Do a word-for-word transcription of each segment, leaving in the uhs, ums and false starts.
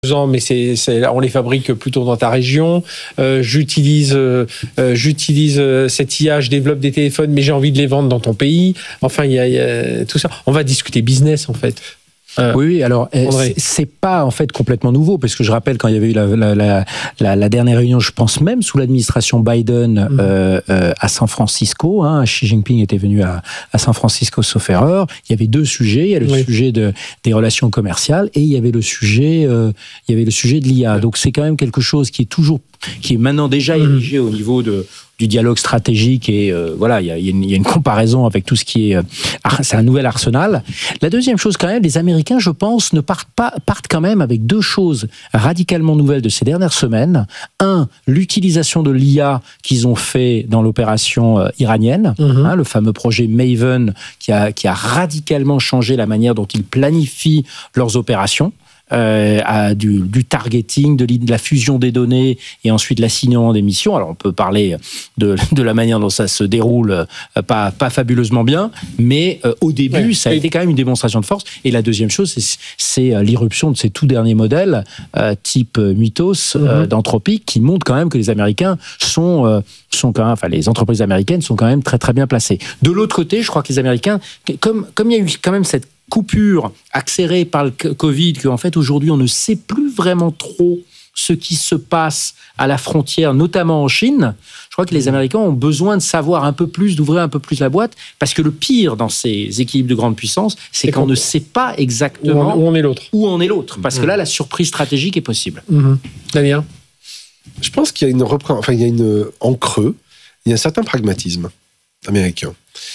ans, mais c'est, c'est, on les fabrique plutôt dans ta région. Euh, j'utilise, euh, j'utilise euh, cette I A, je développe des téléphones, mais j'ai envie de les vendre dans ton pays. Enfin, il y a, il y a tout ça. On va discuter business, en fait. Euh, oui, oui, alors c'est, c'est pas en fait complètement nouveau, parce que je rappelle quand il y avait eu la, la, la, la, la dernière réunion, je pense même sous l'administration Biden mmh. euh, euh, à San Francisco, hein, Xi Jinping était venu à, à San Francisco sauf erreur, il y avait deux sujets, il y a le oui. sujet de, des relations commerciales et il y avait le sujet, euh, il y avait le sujet de l'I A. Donc c'est quand même quelque chose qui est toujours, qui est maintenant déjà mmh. érigé au niveau de du dialogue stratégique et euh, voilà, il y a, y, a y a une comparaison avec tout ce qui est, euh, c'est un nouvel arsenal. La deuxième chose quand même, les Américains, je pense, ne partent pas, partent quand même avec deux choses radicalement nouvelles de ces dernières semaines. Un, l'utilisation de l'I A qu'ils ont fait dans l'opération euh, iranienne, mmh. hein, le fameux projet Maven qui a, qui a radicalement changé la manière dont ils planifient leurs opérations. Euh, à du, du targeting, de, de la fusion des données et ensuite l'assignement des missions. Alors on peut parler de, de la manière dont ça se déroule, euh, pas, pas fabuleusement bien, mais euh, au début, ouais. ça a été quand même une démonstration de force. Et la deuxième chose, c'est, c'est l'irruption de ces tout derniers modèles, euh, type Mythos, mm-hmm. euh, d'Anthropic, qui montrent quand même que les Américains sont, euh, sont quand même, enfin les entreprises américaines sont quand même très très bien placées. De l'autre côté, je crois que les Américains, comme, comme il y a eu quand même cette coupure accélérée par le Covid, qu'en fait aujourd'hui on ne sait plus vraiment trop ce qui se passe à la frontière, notamment en Chine. Je crois que les Américains ont besoin de savoir un peu plus, d'ouvrir un peu plus la boîte, parce que le pire dans ces équilibres de grande puissance, c'est, c'est qu'on ne sait pas exactement où on est l'autre. Où on est l'autre, parce mmh. que là, la surprise stratégique est possible. Mmh. Damien ? Je pense qu'il y a une repre... enfin, il y a une en creux, il y a un certain pragmatisme américain.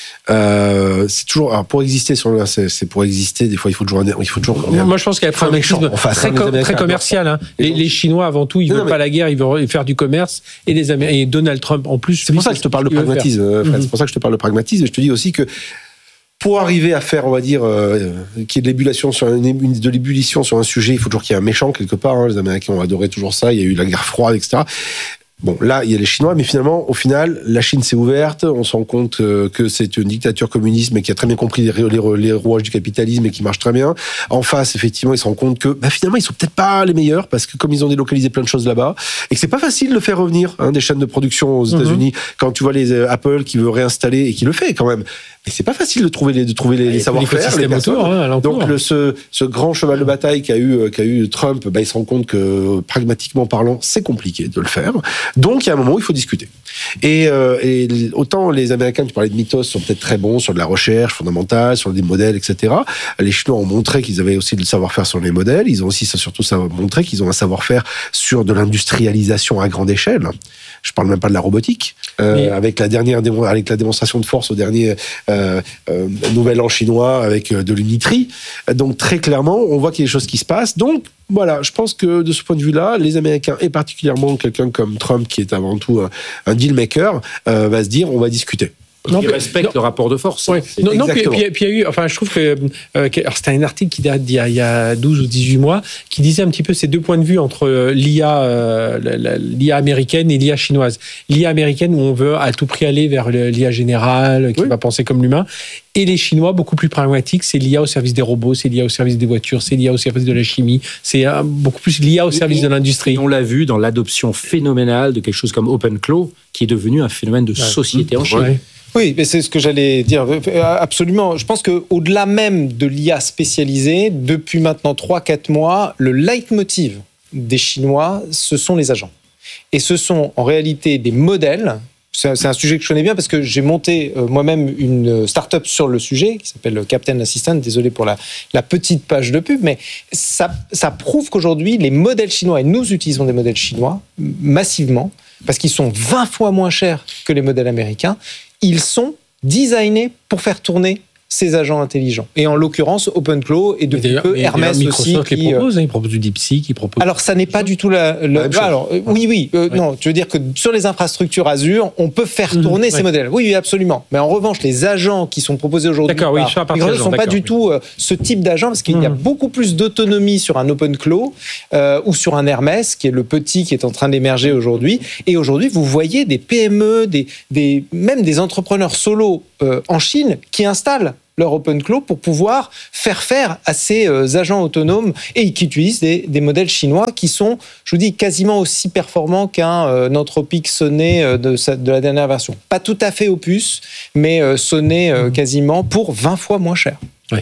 Euh, c'est toujours, alors pour exister sur le, c'est, c'est pour exister. Des fois, il faut toujours, il faut toujours. Moi, je pense qu'il y a un pragmatisme très, com- très commercial. Hein. Les, les Chinois, avant tout, ils non, veulent non, pas la guerre, ils veulent faire du commerce. Et les Américains, et Donald Trump, en plus. C'est pour ça que je te parle de pragmatisme. Fred, mm-hmm. C'est pour ça que je te parle de pragmatisme. Et je te dis aussi que pour arriver à faire, on va dire, euh, qu'il y ait de l'ébullition sur un, une, de l'ébullition sur un sujet, il faut toujours qu'il y ait un méchant quelque part. Hein. Les Américains ont adoré toujours ça. Il y a eu la guerre froide, et cetera. Bon, là, il y a les Chinois, mais finalement, au final, la Chine s'est ouverte. On se rend compte que, que c'est une dictature communiste, mais qui a très bien compris les, les, les rouages du capitalisme et qui marche très bien. En face, effectivement, ils se rendent compte que, bah, finalement, ils sont peut-être pas les meilleurs parce que comme ils ont délocalisé plein de choses là-bas et que c'est pas facile de faire revenir hein, des chaînes de production aux États-Unis. Mm-hmm. Quand tu vois les euh, Apple qui veut réinstaller et qui le fait quand même. Mais c'est pas facile de trouver les, de trouver les, les savoir-faire, les personnes. Autour, hein, donc le, ce, ce grand cheval de bataille qu'a eu, qu'a eu Trump, bah, il se rend compte que pragmatiquement parlant, c'est compliqué de le faire. Donc il y a un moment où il faut discuter. Et, euh, et autant les Américains, tu parlais de Mythos, sont peut-être très bons sur de la recherche fondamentale, sur des modèles, et cetera. Les Chinois ont montré qu'ils avaient aussi le savoir-faire sur les modèles. Ils ont aussi surtout montré qu'ils ont un savoir-faire sur de l'industrialisation à grande échelle. Je parle même pas de la robotique. Euh, Mais... avec la dernière démo... avec la démonstration de force au dernier euh, euh, Nouvel An chinois avec de l'unitrie. Donc très clairement, on voit qu'il y a des choses qui se passent. Donc voilà, je pense que de ce point de vue-là, les Américains, et particulièrement quelqu'un comme Trump, qui est avant tout un, un deal maker, euh, va se dire on va discuter. Non, qui respecte non, le rapport de force. Ouais. Non, non puis, puis, puis il y a eu, enfin, je trouve que, euh, que alors c'était un article qui date d'il y a, il y a douze ou dix-huit mois, qui disait un petit peu ces deux points de vue entre euh, l'I A, euh, la, la, l'I A américaine et l'I A chinoise. L'I A américaine où on veut à tout prix aller vers l'I A générale, qui oui. va penser comme l'humain, et les Chinois beaucoup plus pragmatiques, c'est l'I A au service des robots, c'est l'I A au service des voitures, c'est l'I A au service de la chimie, c'est euh, beaucoup plus l'I A au service et, de l'industrie. Et on l'a vu dans l'adoption phénoménale de quelque chose comme OpenClaw, qui est devenu un phénomène de ouais. société mmh. en Chine. Ouais. Oui, mais c'est ce que j'allais dire. Absolument. Je pense qu'au-delà même de l'I A spécialisée, depuis maintenant trois à quatre mois, le leitmotiv des Chinois, ce sont les agents. Et ce sont en réalité des modèles. C'est un sujet que je connais bien parce que j'ai monté moi-même une start-up sur le sujet qui s'appelle Captain Assistant. Désolé pour la, la petite page de pub, mais ça, ça prouve qu'aujourd'hui, les modèles chinois, et nous utilisons des modèles chinois massivement, parce qu'ils sont vingt fois moins chers que les modèles américains, ils sont designés pour faire tourner ces agents intelligents. Et en l'occurrence, OpenClaw et depuis peu Hermès aussi. Microsoft les propose, euh... ils proposent du DeepSeek, ils proposent... Alors, ça n'est pas du tout la... la... la alors, euh, oui, oui. Euh, ouais. Non, tu veux dire que sur les infrastructures Azure, on peut faire tourner mmh, ces ouais. modèles. Oui, oui, absolument. Mais en revanche, les agents qui sont proposés aujourd'hui d'accord, oui, par Microsoft ne sont pas du oui. tout euh, ce type d'agent, parce qu'il mmh. y a beaucoup plus d'autonomie sur un OpenClaw euh, ou sur un Hermès, qui est le petit qui est en train d'émerger aujourd'hui. Et aujourd'hui, vous voyez des P M E, des, des, même des entrepreneurs solo euh, en Chine qui installent leur open cloud pour pouvoir faire faire à ces euh, agents autonomes et qui utilisent des, des modèles chinois qui sont, je vous dis, quasiment aussi performants qu'un euh, Anthropic Sonnet euh, de, de la dernière version. Pas tout à fait Opus, mais euh, Sonnet euh, quasiment pour vingt fois moins cher. Oui.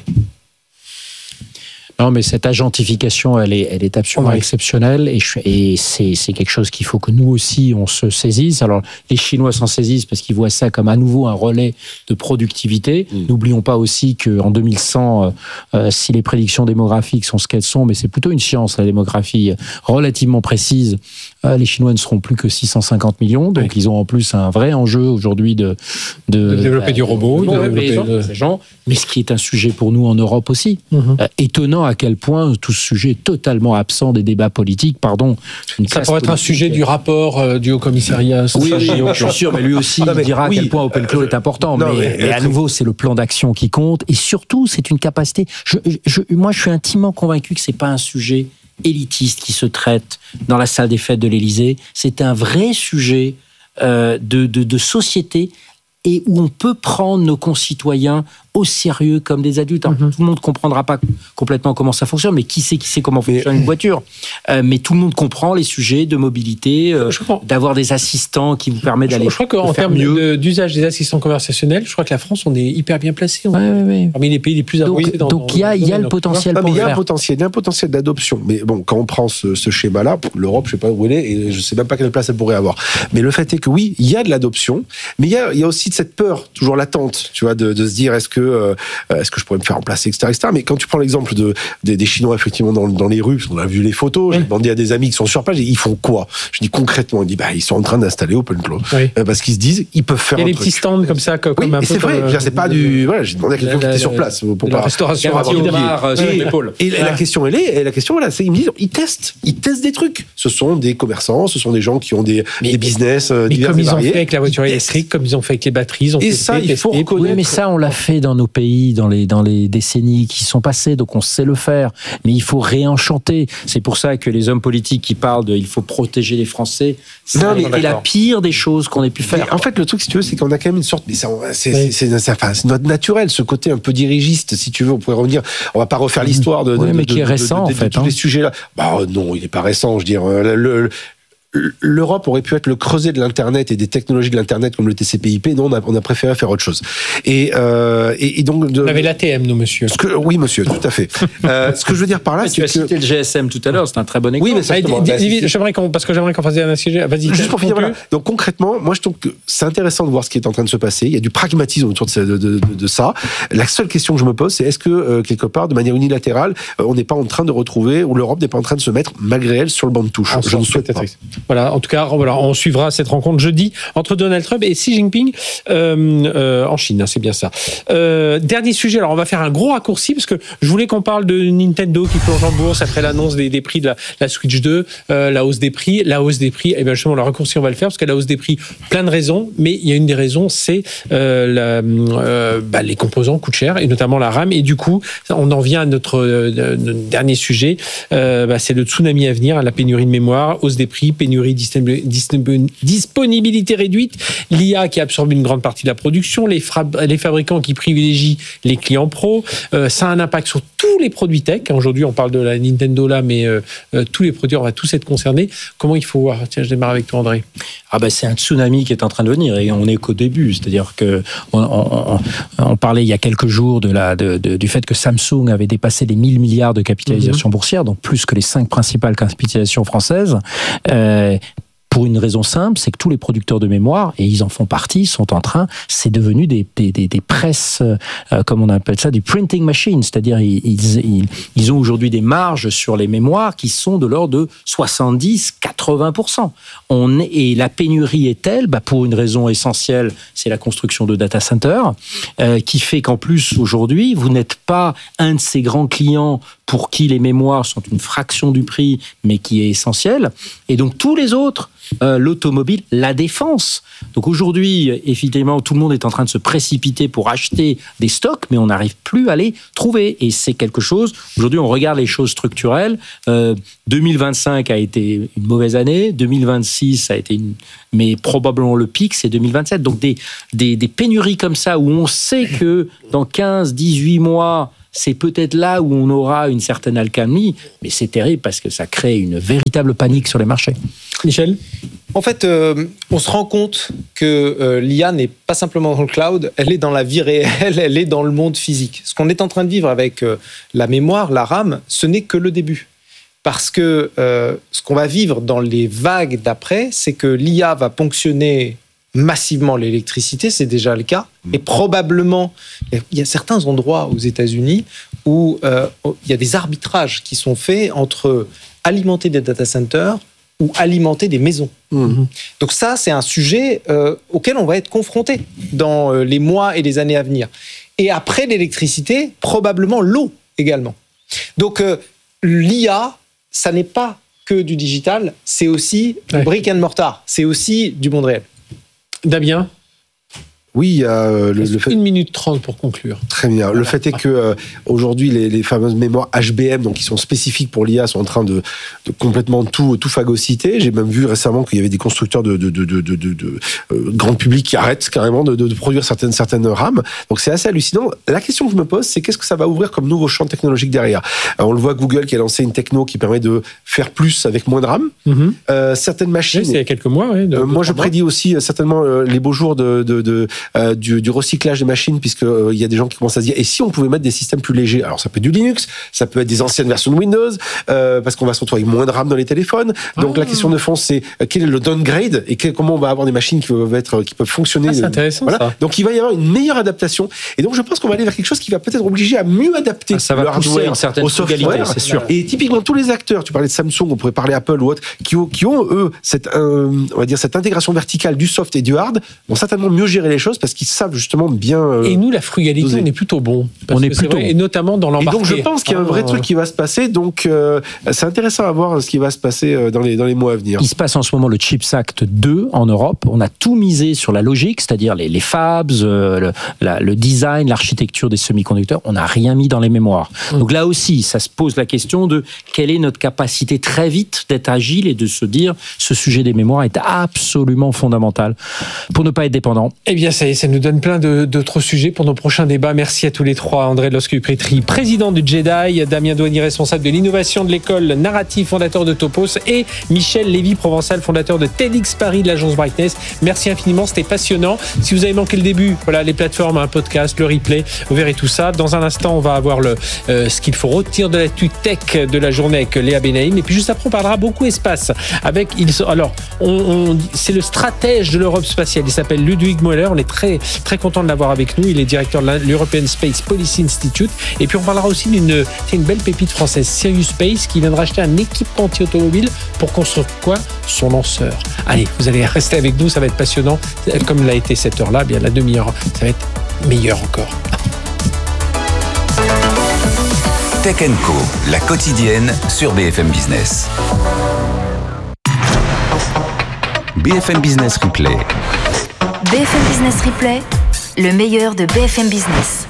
Non, mais cette agentification, elle est, elle est absolument oui. exceptionnelle et, je, et c'est, c'est quelque chose qu'il faut que nous aussi, on se saisisse. Alors, les Chinois s'en saisissent parce qu'ils voient ça comme à nouveau un relais de productivité. Mmh. N'oublions pas aussi qu'en deux mille cent, euh, si les prédictions démographiques sont ce qu'elles sont, mais c'est plutôt une science, la démographie relativement précise, euh, les Chinois ne seront plus que six cent cinquante millions. Donc, oui. ils ont en plus un vrai enjeu aujourd'hui de, de, de développer euh, du robot, de, de développer de, ces gens, mais ce qui est un sujet pour nous en Europe aussi. Mmh. Euh, étonnant à quel point tout ce sujet est totalement absent des débats politiques. Pardon. Une ça pourrait être un sujet du rapport euh, du Haut-Commissariat. Oui, oui, je suis sûr, mais lui aussi, non, mais, il dira oui, à quel point Open Cloud est important. Non, mais, mais, mais à nouveau, c'est le plan d'action qui compte. Et surtout, c'est une capacité... Je, je, moi, je suis intimement convaincu que ce n'est pas un sujet élitiste qui se traite dans la salle des fêtes de l'Élysée. C'est un vrai sujet euh, de, de, de société et où on peut prendre nos concitoyens au sérieux comme des adultes. Alors, mm-hmm. Tout le monde ne comprendra pas complètement comment ça fonctionne, mais qui sait qui sait comment fonctionne une voiture. Euh, mais tout le monde comprend les sujets de mobilité, euh, d'avoir des assistants qui vous permettent d'aller. Je crois qu'en termes de, d'usage des assistants conversationnels, je crois que la France, on est hyper bien placé. Ouais, ouais, ouais. Parmi les pays les plus avancés. Donc, donc il y a, il y a le potentiel. Ah, pour mais il y a faire. un potentiel, il y a un potentiel d'adoption. Mais bon, quand on prend ce, ce schéma-là, l'Europe, je ne sais pas où elle est, et je ne sais même pas quelle place elle pourrait avoir. Mais le fait est que oui, il y a de l'adoption, mais il y a, il y a aussi de cette peur, toujours latente, tu vois, de, de se dire est-ce que euh, est-ce que je pourrais me faire remplacer, et cetera, et cetera. Mais quand tu prends l'exemple de, des, des Chinois, effectivement, dans, dans les rues, parce qu'on a vu les photos, oui. J'ai demandé à des amis qui sont sur place, ils font quoi? Je dis concrètement, ils disent, bah, ils sont en train d'installer Open Cloud. Oui. Euh, parce qu'ils se disent, ils peuvent faire un truc. Il y a des petits stands comme ça, comme oui, un peu. C'est vrai, euh, c'est pas du. Voilà, j'ai demandé à quelqu'un qui était sur place. Pour la restauration sur l'épaule. Et la question, elle est, et la question, voilà, c'est, ils me disent, ils testent, ils testent des trucs. Ce sont des commerçants, ce sont des gens qui ont des, mais, des business mais divers comme et ils variés. ont fait avec la voiture électrique, comme ils ont fait avec les batteries, ils ont et testé, ça, il faut testé, reconnaître. Oui, mais ça, on l'a fait dans nos pays, dans les, dans les décennies qui sont passées, donc on sait le faire. Mais il faut réenchanter. C'est pour ça que les hommes politiques qui parlent de il faut protéger les Français, c'est la pire des choses qu'on ait pu faire. Mais en fait, le truc, si tu veux, c'est qu'on a quand même une sorte, mais ça, c'est, oui. c'est, c'est, c'est, enfin, c'est notre naturel, ce côté un peu dirigiste, si tu veux. On pourrait revenir. On va pas refaire l'histoire de, de, oui, mais de, qui est de, récent, de, de, en de, fait, de tous hein. les sujets-là. Bah non, il n'est pas récent. Je veux dire, le, le l'Europe aurait pu être le creuset de l'Internet et des technologies de l'Internet comme le T C P I P. Non, on a, on a préféré faire autre chose. Et, euh, et, et donc... De, on avait l'A T M, nous, monsieur. Ce que, oui, monsieur, tout à fait. euh, ce que je veux dire par là, mais c'est tu que... as cité le G S M tout à l'heure, c'est un très bon exemple. Oui, mais ça, ah, d- d- j'aimerais qu'on, parce que j'aimerais qu'on fasse un sujet. Vas-y. Juste pour finir, voilà. Donc concrètement, moi je trouve que c'est intéressant de voir ce qui est en train de se passer. Il y a du pragmatisme autour de, de, de, de ça. La seule question que je me pose, c'est est-ce que, euh, quelque part, de manière unilatérale, euh, on n'est pas en train de retrouver, ou l'Europe n'est pas en train de se mettre, malgré elle, sur le banc de touche. Ah, je ne souhaite pas. Voilà, en tout cas, voilà, on suivra cette rencontre jeudi entre Donald Trump et Xi Jinping euh, euh, en Chine, hein, c'est bien ça. Euh, dernier sujet, alors on va faire un gros raccourci parce que je voulais qu'on parle de Nintendo qui plonge en bourse après l'annonce des, des prix de la, la Switch deux, euh, la hausse des prix, la hausse des prix, et bien justement le raccourci on va le faire parce que la hausse des prix, plein de raisons, mais il y a une des raisons, c'est euh, la, euh, bah, les composants coûtent cher et notamment la RAM, et du coup on en vient à notre, euh, notre dernier sujet, euh, bah, c'est le tsunami à venir, la pénurie de mémoire, hausse des prix, pénurie distribuée, disponibilité réduite, l'I A qui absorbe une grande partie de la production, les, fra- les fabricants qui privilégient les clients pro, euh, ça a un impact sur tous les produits tech. Aujourd'hui, on parle de la Nintendo là, mais euh, euh, tous les produits, on va tous être concernés. Comment il faut voir? Tiens, je démarre avec toi, André. Ah ben, c'est un tsunami qui est en train de venir et on n'est qu'au début. C'est-à-dire que on, on, on parlait il y a quelques jours de la, de, de, du fait que Samsung avait dépassé les mille milliards de capitalisation mmh. boursière, donc plus que les cinq principales capitalisations françaises. Euh, Pour une raison simple, c'est que tous les producteurs de mémoire, et ils en font partie, sont en train, c'est devenu des, des, des, des presses, euh, comme on appelle ça, du printing machine, c'est-à-dire ils, ils, ils ont aujourd'hui des marges sur les mémoires qui sont de l'ordre de soixante-dix à quatre-vingts pour cent. On est, et la pénurie est telle, bah pour une raison essentielle, c'est la construction de data centers, euh, qui fait qu'en plus, aujourd'hui, vous n'êtes pas un de ces grands clients pour qui les mémoires sont une fraction du prix, mais qui est essentiel. Et donc tous les autres euh, l'automobile, la défense. Donc aujourd'hui, effectivement, tout le monde est en train de se précipiter pour acheter des stocks, mais on n'arrive plus à les trouver. Et c'est quelque chose, aujourd'hui on regarde les choses structurelles, euh, deux mille vingt-cinq a été une mauvaise année, deux mille vingt-six a été une... mais probablement le pic, c'est deux mille vingt-sept. Donc des, des, des pénuries comme ça, où on sait que dans quinze, dix-huit mois, c'est peut-être là où on aura une certaine alcalmie, mais c'est terrible parce que ça crée une véritable panique sur les marchés. Michel ? En fait, euh, on se rend compte que euh, l'I A n'est pas simplement dans le cloud, elle est dans la vie réelle, elle est dans le monde physique. Ce qu'on est en train de vivre avec euh, la mémoire, la RAM, ce n'est que le début. Parce que euh, ce qu'on va vivre dans les vagues d'après, c'est que l'I A va ponctionner massivement l'électricité, c'est déjà le cas. Et probablement, il y a certains endroits aux États-Unis où euh, il y a des arbitrages qui sont faits entre alimenter des data centers ou alimenter des maisons. Mmh. Donc ça, c'est un sujet euh, auquel on va être confronté dans euh, les mois et les années à venir. Et après l'électricité, probablement l'eau également. Donc euh, l'I A, ça n'est pas que du digital, c'est aussi du ouais. brick and mortar, c'est aussi du monde réel. Damien ? Oui, il y a le, le fait... une minute trente pour conclure. Très bien. Le fait est que euh, aujourd'hui, les, les fameuses mémoires H B M, donc qui sont spécifiques pour l'I A, sont en train de, de complètement tout, tout phagocyter. J'ai même vu récemment qu'il y avait des constructeurs de, de, de, de, de, de, de euh, grand public qui arrêtent carrément de, de, de produire certaines, certaines RAM. Donc c'est assez hallucinant. La question que je me pose, c'est qu'est-ce que ça va ouvrir comme nouveau champ technologique derrière ? Alors, on le voit, Google qui a lancé une techno qui permet de faire plus avec moins de RAM. Mm-hmm. Euh, certaines machines. Oui, c'est il y a quelques mois. Oui, de, euh, moi, je prédis aussi euh, certainement euh, les beaux jours de, de, de Euh, du, du recyclage des machines, puisque euh, il y a des gens qui commencent à se dire, et si on pouvait mettre des systèmes plus légers ? Alors ça peut être du Linux, ça peut être des anciennes versions de Windows, euh, parce qu'on va se retrouver avec moins de RAM dans les téléphones. Donc ah. la question de fond, c'est euh, quel est le downgrade et quel, comment on va avoir des machines qui peuvent être, qui peuvent fonctionner. Ah, c'est intéressant. Voilà. Ça. Donc il va y avoir une meilleure adaptation. Et donc je pense qu'on va aller vers quelque chose qui va peut-être obliger à mieux adapter ah, ça le va hardware une certaine au software. C'est sûr. Et typiquement tous les acteurs, tu parlais de Samsung, on pourrait parler Apple ou autre, qui ont, qui ont eux cette, euh, on va dire cette intégration verticale du soft et du hard, vont certainement mieux gérer les choses parce qu'ils savent justement bien. Euh, et nous, la frugalité, doser. on est plutôt bon. On est plutôt vrai, et notamment dans l'embarqué. Et donc je pense qu'il y a un vrai ah, truc qui va se passer. Donc euh, c'est intéressant à voir ce qui va se passer dans les dans les mois à venir. Il se passe en ce moment le Chips Act deux en Europe. On a tout misé sur la logique, c'est-à-dire les, les fabs, euh, le, la, le design, l'architecture des semi-conducteurs. On n'a rien mis dans les mémoires. Mmh. Donc là aussi, ça se pose la question de quelle est notre capacité très vite d'être agile et de se dire ce sujet des mémoires est absolument fondamental pour ne pas être dépendant. Eh bien, ça, ça nous donne plein de, d'autres sujets pour nos prochains débats. Merci à tous les trois. André Loscu-Prétry, président du Jedi, Damien Douanier, responsable de l'innovation de l'école Narrative, fondateur de Topos, et Michel Lévy-Provençal, fondateur de TEDx Paris, de l'agence Brightness. Merci infiniment, c'était passionnant. Si vous avez manqué le début, voilà les plateformes, un podcast, le replay, vous verrez tout ça. Dans un instant, on va avoir le, euh, ce qu'il faut retenir de l'actu tech de la journée avec Léa Benaïm. Et puis juste après, on parlera beaucoup espace. Avec, il, alors, on, on, c'est le stratège de l'Europe spatiale. Il s'appelle Ludwig Moeller. On est très, très content de l'avoir avec nous. Il est directeur de l'European Space Policy Institute. Et puis on parlera aussi d'une c'est une belle pépite française, Sirius Space, qui vient de racheter un équipementier automobile pour construire quoi ? Son lanceur. Allez, vous allez rester avec nous, ça va être passionnant. Comme l'a été cette heure-là, bien la demi-heure, ça va être meilleur encore. Tech and Co, la quotidienne sur B F M Business. B F M Business Replay. B F M Business Replay, le meilleur de B F M Business.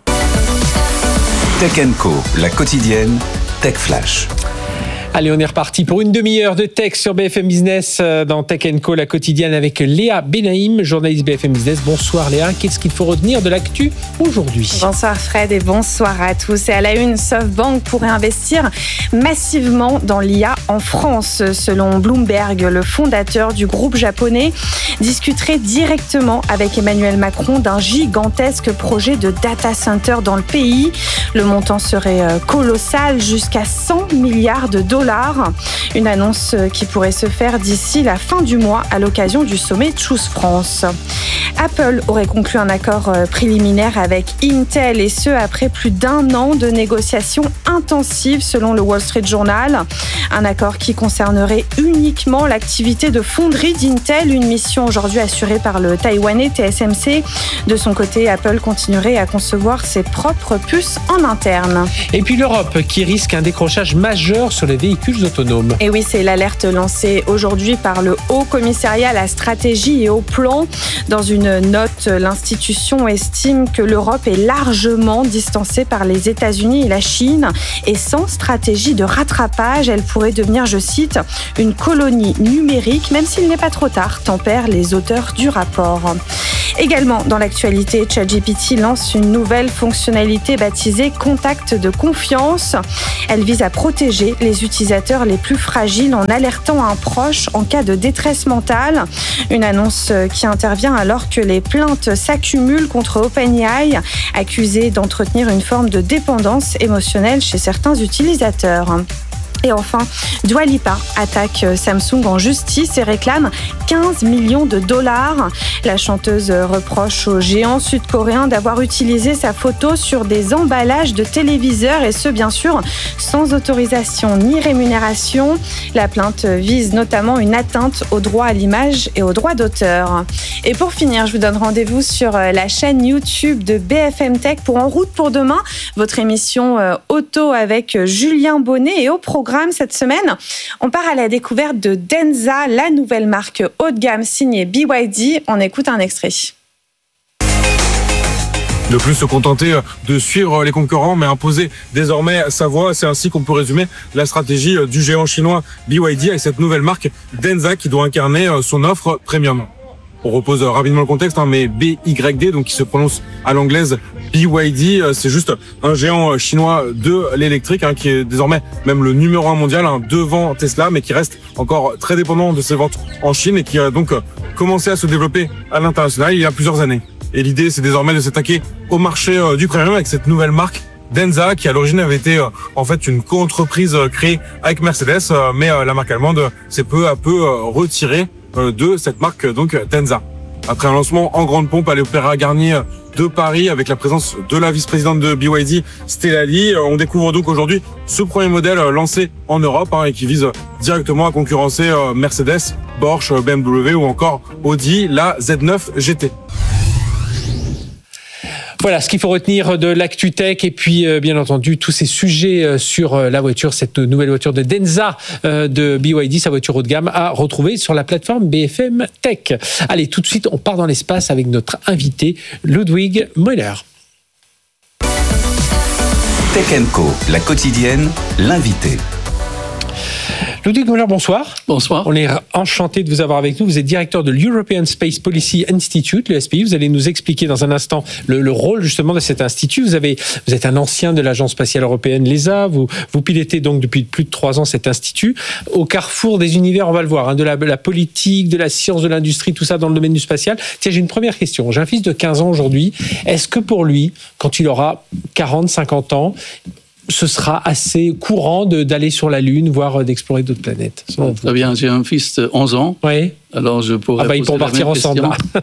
Tech and Co, la quotidienne, Tech Flash. Allez, on est reparti pour une demi-heure de tech sur B F M Business dans Tech and Co, la quotidienne avec Léa Benaïm, journaliste B F M Business. Bonsoir Léa, qu'est-ce qu'il faut retenir de l'actu aujourd'hui ? Bonsoir Fred et bonsoir à tous. Et à la une, SoftBank pourrait investir massivement dans l'I A en France. Selon Bloomberg, le fondateur du groupe japonais discuterait directement avec Emmanuel Macron d'un gigantesque projet de data center dans le pays. Le montant serait colossal, jusqu'à cent milliards de dollars. Une annonce qui pourrait se faire d'ici la fin du mois à l'occasion du sommet Choose France. Apple aurait conclu un accord préliminaire avec Intel, et ce après plus d'un an de négociations intensives selon le Wall Street Journal. Un accord qui concernerait uniquement l'activité de fonderie d'Intel, une mission aujourd'hui assurée par le Taïwanais T S M C. De son côté, Apple continuerait à concevoir ses propres puces en interne. Et puis l'Europe qui risque un décrochage majeur sur les véhicules véhicules autonomes. Et oui, c'est l'alerte lancée aujourd'hui par le Haut Commissariat à la stratégie et au plan. Dans une note, l'institution estime que l'Europe est largement distancée par les États-Unis et la Chine. Et sans stratégie de rattrapage, elle pourrait devenir, je cite, une colonie numérique, même s'il n'est pas trop tard, tempèrent les auteurs du rapport. Également, dans l'actualité, ChatGPT lance une nouvelle fonctionnalité baptisée Contact de confiance. Elle vise à protéger les utilisateurs les plus fragiles en alertant un proche en cas de détresse mentale. Une annonce qui intervient alors que les plaintes s'accumulent contre OpenAI, accusé d'entretenir une forme de dépendance émotionnelle chez certains utilisateurs. Et enfin, Dua Lipa attaque Samsung en justice et réclame quinze millions de dollars. La chanteuse reproche au géant sud-coréen d'avoir utilisé sa photo sur des emballages de téléviseurs et ce, bien sûr, sans autorisation ni rémunération. La plainte vise notamment une atteinte au droit à l'image et au droit d'auteur. Et pour finir, je vous donne rendez-vous sur la chaîne YouTube de B F M Tech pour En route pour demain, votre émission auto avec Julien Bonnet. Et au programme cette semaine, on part à la découverte de Denza, la nouvelle marque haut de gamme signée B Y D. On écoute un extrait. Ne plus se contenter de suivre les concurrents, mais imposer désormais sa voix. C'est ainsi qu'on peut résumer la stratégie du géant chinois B Y D avec cette nouvelle marque Denza qui doit incarner son offre premium. On repose rapidement le contexte, hein, mais B Y D, donc qui se prononce à l'anglaise B Y D, c'est juste un géant chinois de l'électrique, hein, qui est désormais même le numéro un mondial, hein, devant Tesla, mais qui reste encore très dépendant de ses ventes en Chine et qui a donc commencé à se développer à l'international il y a plusieurs années. Et l'idée, c'est désormais de s'attaquer au marché du premium avec cette nouvelle marque Denza, qui à l'origine avait été euh, en fait une co-entreprise euh, créée avec Mercedes, euh, mais euh, la marque allemande s'est peu à peu euh, retirée euh, de cette marque euh, donc Denza. Après un lancement en grande pompe à l'Opéra Garnier de Paris avec la présence de la vice-présidente de B Y D, Stella Lee, euh, on découvre donc aujourd'hui ce premier modèle euh, lancé en Europe, hein, et qui vise directement à concurrencer euh, Mercedes, Porsche, B M W ou encore Audi, la Z neuf G T. Voilà ce qu'il faut retenir de l'actu tech et puis euh, bien entendu tous ces sujets euh, sur euh, la voiture, cette nouvelle voiture de Denza euh, de B Y D, sa voiture haut de gamme, à retrouver sur la plateforme B F M Tech. Allez, tout de suite, on part dans l'espace avec notre invité Ludwig Müller. Tech and Co, la quotidienne, l'invité. Ludwig Müller, bonsoir. Bonsoir. On est enchanté de vous avoir avec nous. Vous êtes directeur de l'European Space Policy Institute, le S P I. Vous allez nous expliquer dans un instant le, le rôle justement de cet institut. Vous, avez, vous êtes un ancien de l'Agence spatiale européenne, l'E S A. Vous, vous pilotez donc depuis plus de trois ans cet institut. Au carrefour des univers, on va le voir, hein, de la, la politique, de la science, de l'industrie, tout ça dans le domaine du spatial. Tiens, j'ai une première question. J'ai un fils de quinze ans aujourd'hui. Est-ce que pour lui, quand il aura quarante, cinquante ans, ce sera assez courant de, d'aller sur la Lune, voire d'explorer d'autres planètes? Très bien, j'ai un fils de onze ans. Oui. Alors je pourrais ah bah, ils pourront partir ensemble.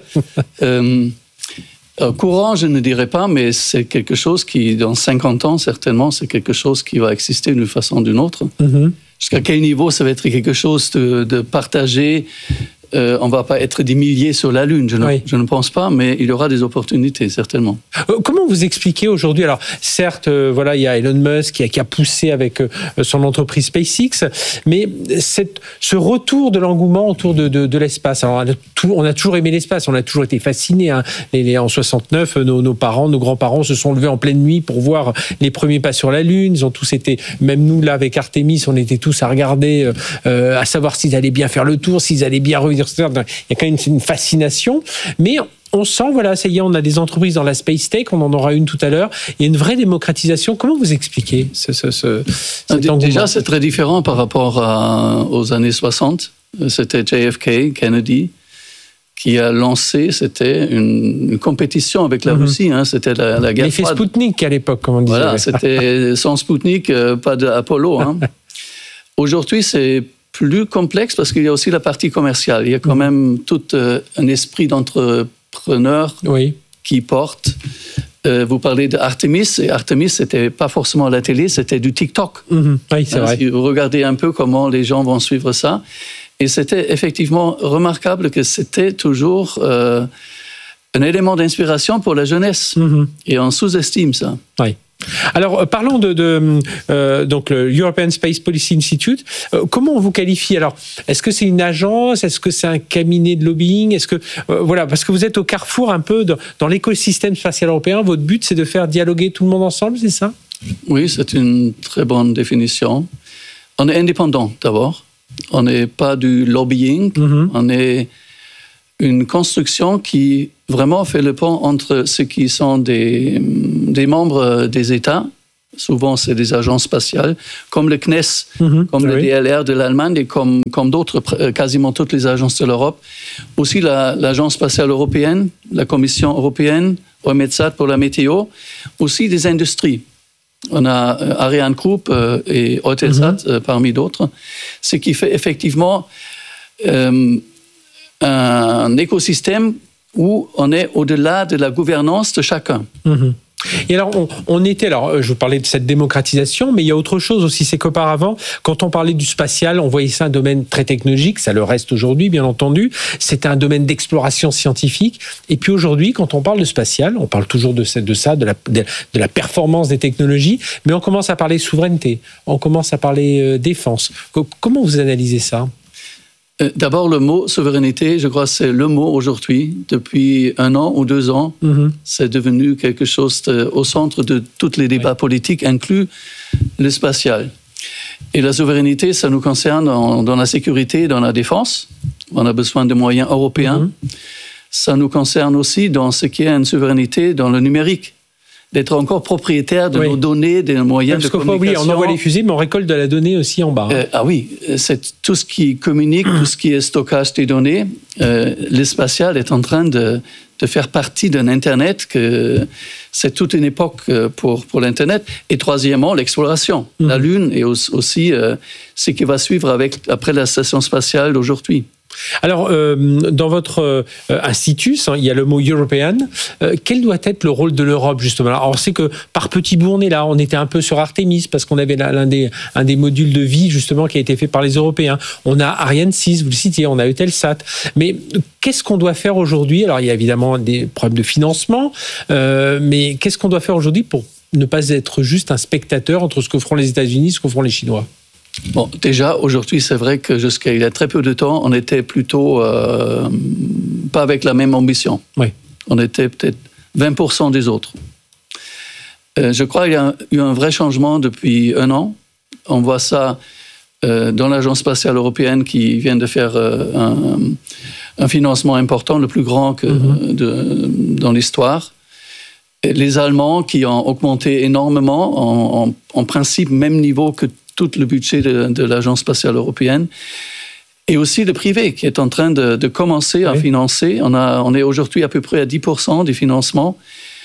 euh, euh, courant, je ne dirais pas, mais c'est quelque chose qui, dans cinquante ans, certainement, c'est quelque chose qui va exister d'une façon ou d'une autre. Mm-hmm. Jusqu'à quel niveau ça va être quelque chose de, de partagé? Euh, on ne va pas être des milliers sur la Lune, je ne, oui. je ne pense pas, mais il y aura des opportunités, certainement. Euh, comment vous expliquez aujourd'hui, alors certes, euh, voilà, il y a Elon Musk qui a, qui a poussé avec euh, son entreprise SpaceX, mais cette, ce retour de l'engouement autour de, de, de l'espace, alors on a, tout, on a toujours aimé l'espace, on a toujours été fascinés, hein. les, les, en soixante-neuf, nos, nos parents, nos grands-parents se sont levés en pleine nuit pour voir les premiers pas sur la Lune, ils ont tous été, même nous là avec Artemis, on était tous à regarder, euh, à savoir s'ils allaient bien faire le tour, s'ils allaient bien revenir. Il y a quand même une fascination, mais on sent, voilà, ça y est, on a des entreprises dans la Space Tech, on en aura une tout à l'heure, il y a une vraie démocratisation. Comment vous expliquez ce, ce, ce, cet engouement? Déjà, c'est très différent par rapport à, aux années soixante. C'était J F K, Kennedy, qui a lancé, c'était une, une compétition avec la mm-hmm. Russie, hein, c'était la, la guerre froide. L'effet Spoutnik à l'époque, comme on disait. Voilà, c'était sans Spoutnik, euh, pas d'Apollo. Hein. Aujourd'hui, c'est plus complexe parce qu'il y a aussi la partie commerciale. Il y a quand même tout euh, un esprit d'entrepreneur oui. qui porte. Euh, vous parlez d'Artemis, et Artemis, c'était pas forcément la télé, c'était du TikTok. Mmh. Oui, c'est euh, vrai. Si vous regardez un peu comment les gens vont suivre ça. Et c'était effectivement remarquable que c'était toujours euh, un élément d'inspiration pour la jeunesse. Mmh. Et on sous-estime ça. Oui. Alors, parlons de, de euh, donc le European Space Policy Institute. Euh, comment on vous qualifie? Alors, est-ce que c'est une agence? Est-ce que c'est un cabinet de lobbying? Est-ce que euh, voilà, parce que vous êtes au carrefour un peu de, dans l'écosystème spatial européen. Votre but, c'est de faire dialoguer tout le monde ensemble, c'est ça? Oui, c'est une très bonne définition. On est indépendant d'abord. On n'est pas du lobbying. Mm-hmm. On est une construction qui vraiment fait le pont entre ceux qui sont des, des membres des États, souvent c'est des agences spatiales, comme le C N E S, mmh, comme oui. le D L R de l'Allemagne et comme, comme d'autres, quasiment toutes les agences de l'Europe. Aussi la, l'Agence spatiale européenne, la Commission européenne, EUMETSAT pour la météo, aussi des industries. On a Ariane Group et Eutelsat mmh. euh, parmi d'autres, ce qui fait effectivement euh, un écosystème où on est au-delà de la gouvernance de chacun. Mmh. Et alors, on, on était, alors, je vous parlais de cette démocratisation, mais il y a autre chose aussi, c'est qu'auparavant, quand on parlait du spatial, on voyait ça un domaine très technologique, ça le reste aujourd'hui, bien entendu, c'était un domaine d'exploration scientifique, et puis aujourd'hui, quand on parle de spatial, on parle toujours de, de ça, de la, de, de la performance des technologies, mais on commence à parler souveraineté, on commence à parler euh, défense. Comment vous analysez ça ? D'abord, le mot souveraineté, je crois que c'est le mot aujourd'hui. Depuis un an ou deux ans, mm-hmm. c'est devenu quelque chose de, au centre de tous les débats oui. politiques, inclus le spatial. Et la souveraineté, ça nous concerne en, dans la sécurité, dans la défense. On a besoin de moyens européens. Mm-hmm. Ça nous concerne aussi dans ce qui est une souveraineté dans le numérique. D'être encore propriétaire de oui. nos données, des moyens Parce de communication. Oublier, on envoie les fusées, mais on récolte de la donnée aussi en bas. Hein. Euh, ah oui, c'est tout ce qui communique, tout ce qui est stockage des données. Euh, le spatial est en train de, de faire partie d'un Internet, que c'est toute une époque pour, pour l'Internet. Et troisièmement, l'exploration. Mmh. La Lune et aussi euh, ce qui va suivre avec, après la station spatiale d'aujourd'hui. Alors, euh, dans votre euh, institut, hein, il y a le mot European. Euh, quel doit être le rôle de l'Europe, justement? Alors, on sait que par petits bouts, on est là. On était un peu sur Artemis, parce qu'on avait l'un des, un des modules de vie, justement, qui a été fait par les Européens. On a Ariane six, vous le citiez, on a Eutelsat. Mais qu'est-ce qu'on doit faire aujourd'hui? Alors, il y a évidemment des problèmes de financement, euh, mais qu'est-ce qu'on doit faire aujourd'hui pour ne pas être juste un spectateur entre ce que feront les États-Unis et ce que feront les Chinois? Bon, déjà, aujourd'hui, c'est vrai que jusqu'à il y a très peu de temps, on était plutôt euh, pas avec la même ambition. Oui. On était peut-être vingt pour cent des autres. Euh, je crois qu'il y a eu un vrai changement depuis un an. On voit ça euh, dans l'Agence spatiale européenne qui vient de faire euh, un, un financement important, le plus grand que, mm-hmm. de, dans l'histoire. Et les Allemands qui ont augmenté énormément, en, en, en principe même niveau que tout le budget de, de l'Agence spatiale européenne, et aussi le privé qui est en train de, de commencer oui. à financer. On, a, on est aujourd'hui à peu près à dix pour cent du financement.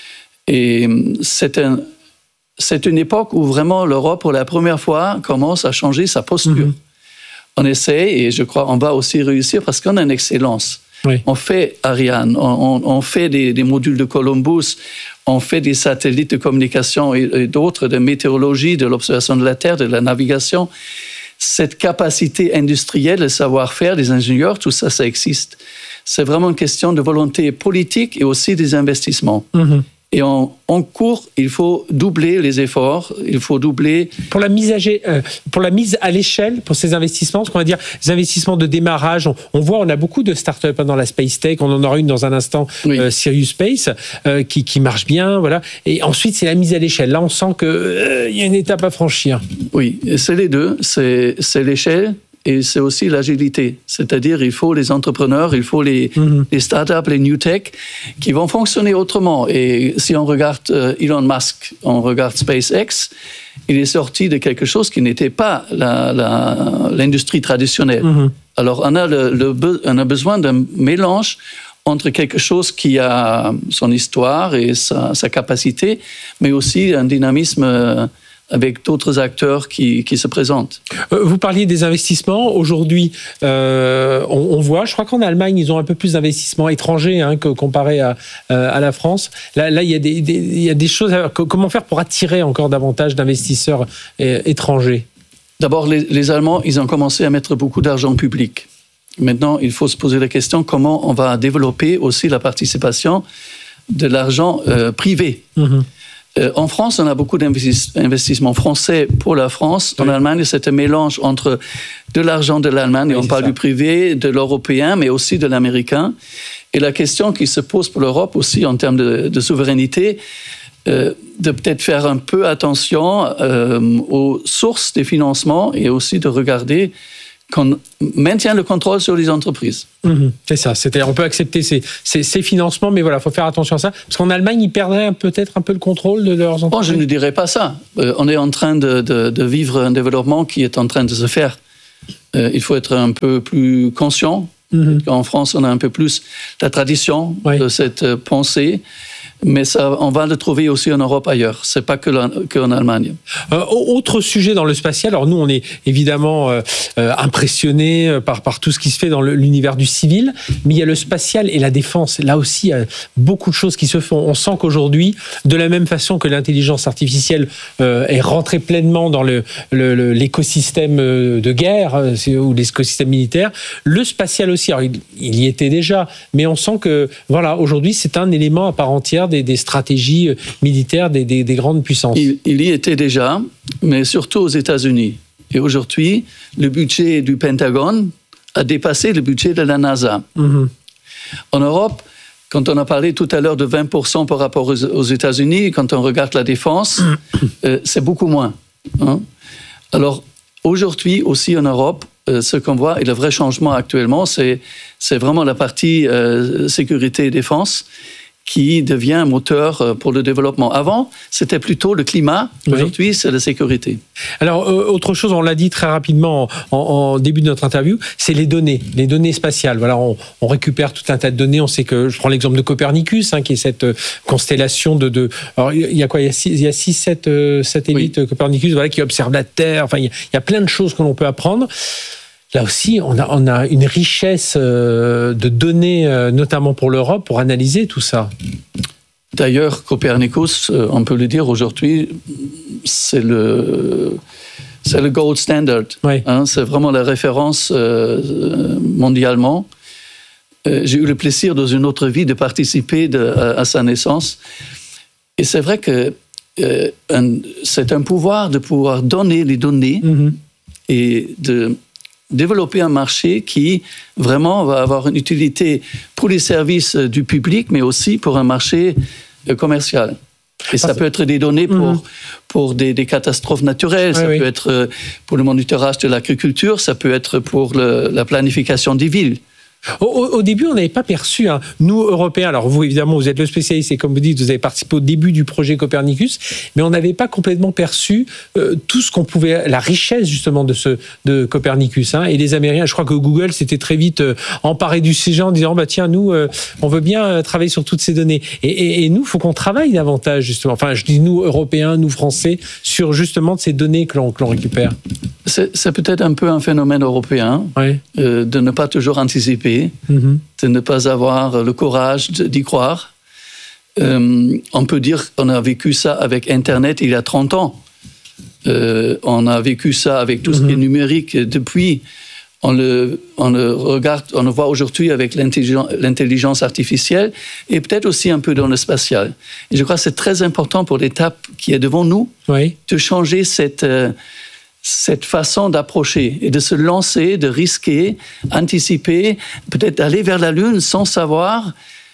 Et c'est, un, c'est une époque où vraiment l'Europe, pour la première fois, commence à changer sa posture. Mm-hmm. On essaie, et je crois qu'on va aussi réussir parce qu'on a une excellence. Oui. On fait Ariane, on, on, on fait des, des modules de Columbus, on fait des satellites de communication et, et d'autres, de météorologie, de l'observation de la Terre, de la navigation. Cette capacité industrielle, le savoir-faire des ingénieurs, tout ça, ça existe. C'est vraiment une question de volonté politique et aussi des investissements. Mm-hmm. Et en, en cours, il faut doubler les efforts, il faut doubler... Pour la mise à, euh, pour la mise à l'échelle, pour ces investissements, ce qu'on va dire, les investissements de démarrage, on, on voit, on a beaucoup de startups dans la Space Tech, on en aura une dans un instant, oui. euh, Sirius Space, euh, qui, qui marche bien, voilà. Et ensuite, c'est la mise à l'échelle. Là, on sent qu'il euh, y a une étape à franchir. Oui, c'est les deux, c'est, c'est l'échelle. Et c'est aussi l'agilité. C'est-à-dire, il faut les entrepreneurs, il faut les, mm-hmm. les startups, les new tech, qui vont fonctionner autrement. Et si on regarde euh, Elon Musk, on regarde SpaceX, il est sorti de quelque chose qui n'était pas la, la, l'industrie traditionnelle. Mm-hmm. Alors, on a, le, le, on a besoin d'un mélange entre quelque chose qui a son histoire et sa, sa capacité, mais aussi un dynamisme... Euh, avec d'autres acteurs qui, qui se présentent. Vous parliez des investissements. Aujourd'hui, euh, on, on voit, je crois qu'en Allemagne, ils ont un peu plus d'investissements étrangers hein, que comparé à, euh, à la France. Là, là il, y a des, des, il y a des choses... À, comment faire pour attirer encore davantage d'investisseurs euh, étrangers? D'abord, les, les Allemands, ils ont commencé à mettre beaucoup d'argent public. Maintenant, il faut se poser la question comment on va développer aussi la participation de l'argent euh, privé. Mmh. Euh, en France, on a beaucoup d'investissements français pour la France. En oui. Allemagne, c'est un mélange entre de l'argent de l'Allemagne, oui, on parle ça. du privé, de l'européen, mais aussi de l'américain. Et la question qui se pose pour l'Europe aussi en termes de, de souveraineté, euh, de peut-être faire un peu attention euh, aux sources des financements et aussi de regarder qu'on maintient le contrôle sur les entreprises. Mmh, c'est ça. C'est-à-dire, on peut accepter ces, ces, ces financements, mais voilà, il faut faire attention à ça. Parce qu'en Allemagne, ils perdraient peut-être un peu le contrôle de leurs entreprises. Bon, je ne dirais pas ça. Euh, on est en train de, de, de vivre un développement qui est en train de se faire. Euh, il faut être un peu plus conscient. Mmh. En France, on a un peu plus la tradition oui. de cette pensée. Mais ça, on va le trouver aussi en Europe ailleurs. C'est pas que qu'en Allemagne. Euh, autre sujet dans le spatial. Alors nous, on est évidemment euh, euh, impressionnés par par tout ce qui se fait dans le, l'univers du civil, mais il y a le spatial et la défense. Là aussi, il y a beaucoup de choses qui se font. On sent qu'aujourd'hui, de la même façon que l'intelligence artificielle euh, est rentrée pleinement dans le, le, le l'écosystème de guerre euh, ou l'écosystème militaire, le spatial aussi. Alors, il, il y était déjà, mais on sent que voilà, aujourd'hui, c'est un élément à part entière Des, des stratégies militaires des, des, des grandes puissances. Il, il y était déjà, mais surtout aux États-Unis. Et aujourd'hui, le budget du Pentagone a dépassé le budget de la NASA. Mm-hmm. En Europe, quand on a parlé tout à l'heure de vingt pour cent par rapport aux, aux États-Unis, quand on regarde la défense, euh, c'est beaucoup moins. Hein? Alors, aujourd'hui aussi en Europe, euh, ce qu'on voit, et le vrai changement actuellement, c'est, c'est vraiment la partie euh, sécurité et défense, qui devient un moteur pour le développement. Avant, c'était plutôt le climat. Aujourd'hui, oui. c'est la sécurité. Alors, euh, autre chose, on l'a dit très rapidement en, en début de notre interview, c'est les données, les données spatiales. Voilà, on, on récupère tout un tas de données. On sait que, je prends l'exemple de Copernicus, hein, qui est cette euh, constellation de, de... Alors, il y a quoi ? Il y a six, il y a six sept euh, satellites oui. Copernicus, voilà, qui observent la Terre. Enfin, il y, a, il y a plein de choses que l'on peut apprendre. Là aussi, on a, on a une richesse de données, notamment pour l'Europe, pour analyser tout ça. D'ailleurs, Copernicus, on peut le dire aujourd'hui, c'est le, c'est le gold standard. Oui. Hein, c'est vraiment la référence euh, mondialement. Euh, j'ai eu le plaisir dans une autre vie de participer de, à, à sa naissance. Et c'est vrai que euh, un, c'est un pouvoir de pouvoir donner les données mm-hmm. et de développer un marché qui vraiment va avoir une utilité pour les services du public, mais aussi pour un marché commercial. Et ça peut être des données pour, mmh. pour des, des catastrophes naturelles, oui, ça oui. peut être pour le monitorage de l'agriculture, ça peut être pour le, la planification des villes. Au, au début, on n'avait pas perçu, hein, nous, Européens, alors vous, évidemment, vous êtes le spécialiste et comme vous dites, vous avez participé au début du projet Copernicus, mais on n'avait pas complètement perçu euh, tout ce qu'on pouvait, la richesse justement de, ce, de Copernicus. Hein, et les Américains, je crois que Google s'était très vite euh, emparé du sujet en disant, bah, tiens, nous, euh, on veut bien euh, travailler sur toutes ces données. Et, et, et nous, il faut qu'on travaille davantage, justement. Enfin, je dis nous, Européens, nous, Français, sur justement de ces données que l'on, que l'on récupère. C'est, c'est peut-être un peu un phénomène européen, oui. euh, de ne pas toujours anticiper. Mmh. De ne pas avoir le courage d'y croire. Euh, on peut dire qu'on a vécu ça avec Internet il y a trente ans. Euh, on a vécu ça avec tout mmh. ce qui est numérique depuis. On le, on le regarde, on le voit aujourd'hui avec l'intelligence, l'intelligence artificielle et peut-être aussi un peu dans le spatial. Et je crois que c'est très important pour l'étape qui est devant nous oui. de changer cette... Euh, cette façon d'approcher et de se lancer, de risquer, anticiper, peut-être d'aller vers la Lune sans savoir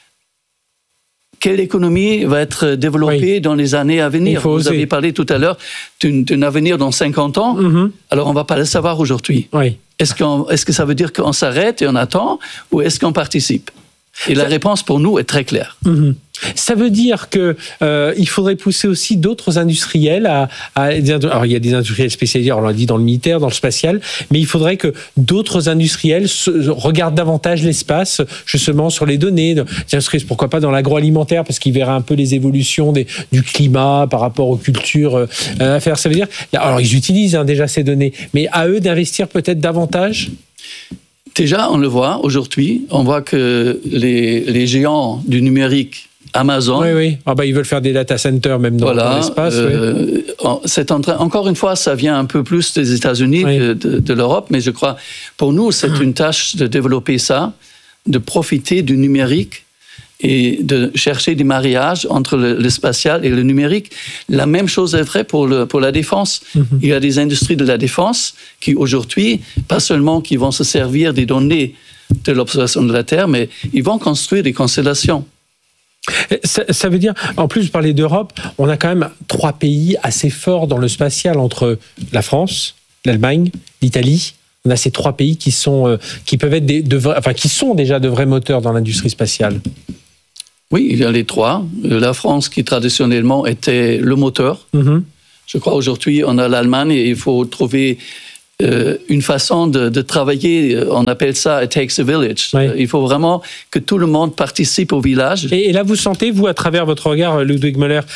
quelle économie va être développée oui. dans les années à venir. Vous oser. avez parlé tout à l'heure d'un, d'un avenir dans cinquante ans, mm-hmm. alors on ne va pas le savoir aujourd'hui. Oui. Est-ce, qu'on, est-ce que ça veut dire qu'on s'arrête et on attend ou est-ce qu'on participe ? Et la réponse pour nous est très claire. Mm-hmm. Ça veut dire que euh, il faudrait pousser aussi d'autres industriels à, à. Alors il y a des industriels spécialisés, on l'a dit dans le militaire, dans le spatial, mais il faudrait que d'autres industriels se, regardent davantage l'espace, justement sur les données. Pourquoi pas dans l'agroalimentaire, parce qu'ils verraient un peu les évolutions des, du climat par rapport aux cultures euh, à faire. Ça veut dire, alors ils utilisent hein, déjà ces données, mais à eux d'investir peut-être davantage. Déjà, on le voit aujourd'hui. On voit que les, les géants du numérique, Amazon. Oui, oui. Ah bah, ils veulent faire des data centers même dans, voilà, dans l'espace. Euh, oui. C'est en train, encore une fois, ça vient un peu plus des États-Unis oui. que de, de l'Europe, mais je crois, pour nous, c'est une tâche de développer ça, de profiter du numérique et de chercher des mariages entre le, le spatial et le numérique. La même chose est vraie pour, le, pour la défense. Mm-hmm. Il y a des industries de la défense qui aujourd'hui, pas seulement qui vont se servir des données de l'observation de la Terre, mais ils vont construire des constellations. Ça, ça veut dire, en plus, parler d'Europe, on a quand même trois pays assez forts dans le spatial entre la France, l'Allemagne, l'Italie. On a ces trois pays qui sont, euh, qui peuvent être des, de vrais, enfin, qui sont déjà de vrais moteurs dans l'industrie spatiale. Oui, il y a les trois. La France, qui traditionnellement était le moteur. Mm-hmm. Je crois aujourd'hui, on a l'Allemagne et il faut trouver Euh, une façon de, de travailler, on appelle ça « it takes a village oui. ». Il faut vraiment que tout le monde participe au village. Et, et là, vous sentez, vous, à travers votre regard, Ludwig Müller,